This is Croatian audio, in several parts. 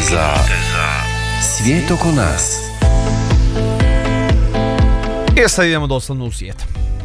za svijet oko nas. I sad idemo doslovno u svijet.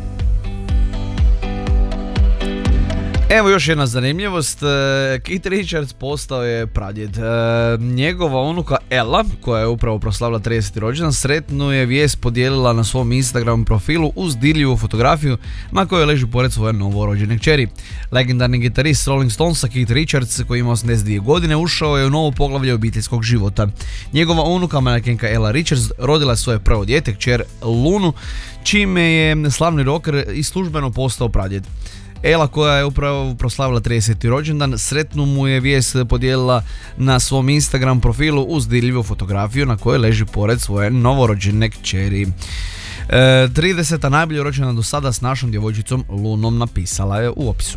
Evo još jedna zanimljivost, Keith Richards postao je pradjed. Njegova unuka Ella, koja je upravo proslavila 30. rođendan, sretnu je vijest podijelila na svom Instagram profilu uz dirljivu fotografiju na kojoj leži pored svoje novorođene kćeri. Legendarni gitarist Rolling Stonesa Keith Richards, koji ima 82 godine, ušao je u novo poglavlje obiteljskog života. Njegova unuka, manekenka Ella Richards, rodila je svoje prvo dijete, kćer Lunu, čime je slavni rocker i službeno postao pradjed. Ella, koja je upravo proslavila 30. rođendan, sretnu mu je vijest podijelila na svom Instagram profilu uz dirljivu fotografiju na kojoj leži pored svoje novorođene kćeri. 30. najbolje rođendan do sada s našom djevojčicom Lunom, napisala je u opisu.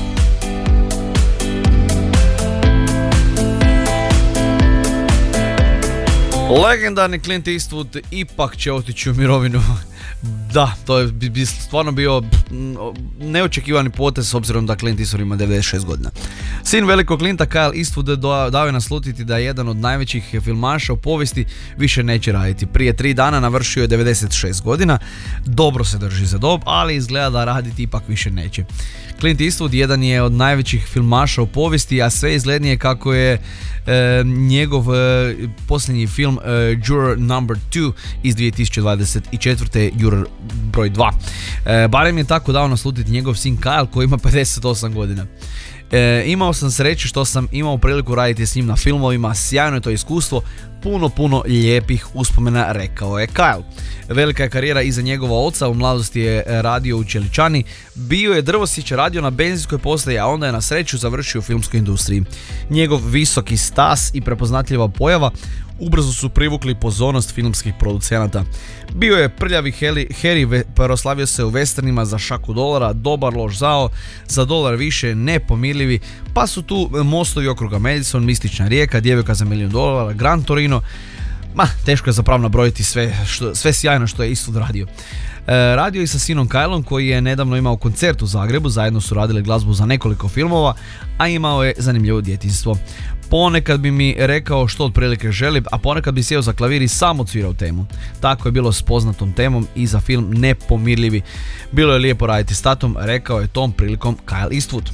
Legendarni Clint Eastwood ipak će otići u mirovinu. Da, to bi stvarno bio neočekivani potez s obzirom da Clint Eastwood ima 96 godina. Sin velikog Clinta, Kyle Eastwood, dao je naslutiti da je jedan od najvećih filmaša u povijesti više neće raditi. Prije 3 dana navršio je 96 godina, dobro se drži za dob, ali izgleda da raditi ipak više neće. Clint Eastwood jedan je od najvećih filmaša u povijesti, a sve izglednije kako je njegov posljednji film Juror Number 2 iz 2024. Juror broj 2. Barem je tako dao naslutiti njegov sin Kyle koji ima 58 godina. Imao sam sreće što sam imao priliku raditi s njim na filmovima, sjajno je to iskustvo, puno lijepih uspomena, rekao je Kyle. Velika je karijera iza njegova oca, u mladosti je radio u Čeličani, bio je drvosić, radio na benzinskoj postaji, a onda je na sreću završio u filmskoj industriji. Njegov visoki stas i prepoznatljiva pojava ubrzo su privukli pozornost filmskih producenata. Bio je prljavi Harry, proslavio se u westernima za šaku dolara, dobar loš zao, za dolar više, nepomirljivi, pa su tu Mostovi okruga Madison, Mistična rijeka, Djevojka za $1 milion, Gran Torino. Teško je zapravo nabrojiti sve sjajno što je Eastwood radio. Radio i sa sinom Kylom, koji je nedavno imao koncert u Zagrebu, zajedno su radili glazbu za nekoliko filmova, a imao je zanimljivo djetinjstvo. Ponekad bi mi rekao što otprilike želi, a ponekad bi sjeo za klavir i sam odsvirao temu. Tako je bilo s poznatom temom i za film Nepomirljivi. Bilo je lijepo raditi s tatom, rekao je tom prilikom Kyle Eastwood.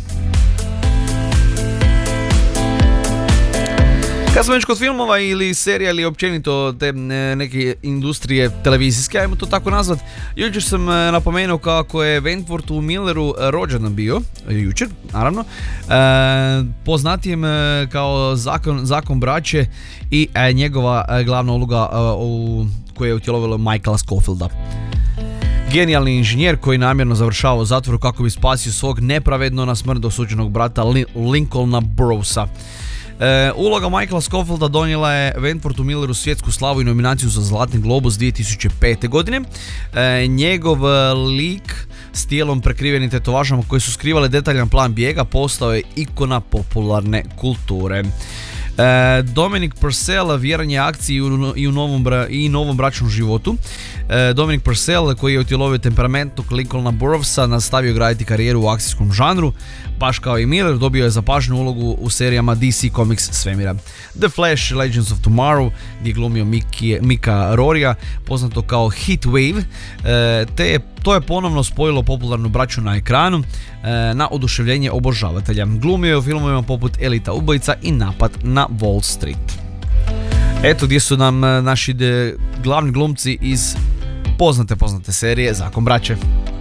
Kad smo već kod filmova ili serija ili općenito te neke industrije televizijske, ajmo to tako nazvat, jučer sam napomenuo kako je Wentworthu Milleru rođendan bio, jučer naravno, poznatijem kao zakon braće i njegova glavna uloga koja je utjelovila Michaela Scofielda. Genijalni inženjer koji namjerno završava u zatvoru kako bi spasio svog nepravedno na smrt osuđenog brata Lincolna Burroughsa. Uloga Michaela Scofielda donijela je Wentworthu Milleru svjetsku slavu i nominaciju za Zlatni globus 2005. godine. Njegov lik s tijelom prekrivenim tetovažama koji su skrivale detaljan plan bijega postao je ikona popularne kulture. Dominic Purcell vjeran je akciji i novom bračnom životu. Dominic Purcell, koji je utjelovio temperamentnog Lincolna Burroughsa, nastavio graditi karijeru u akcijskom žanru. Baš kao i Miller, dobio je zapaženu ulogu u serijama DC Comics svemira. The Flash, Legends of Tomorrow, gdje je glumio Mika Rorija, poznato kao Heatwave, to je ponovno spojilo popularnu braću na ekranu na oduševljenje obožavatelja. Glumio je u filmovima poput Elita ubojica i Napad na Wall Street. Eto gdje su nam naši glavni glumci iz poznate serije Zakon braće.